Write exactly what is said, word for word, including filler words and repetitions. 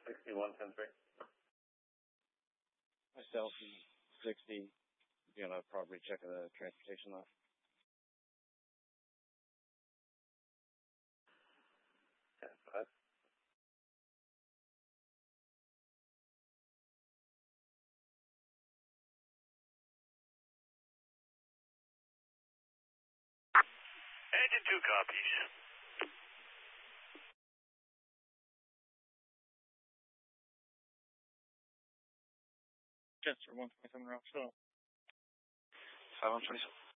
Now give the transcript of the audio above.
sixty-one ten three. Myself, sixty, be on a property check of the transportation lot. ten five. Engine two copies. Jester one twenty-seven Rock Hill. five one twenty-seven.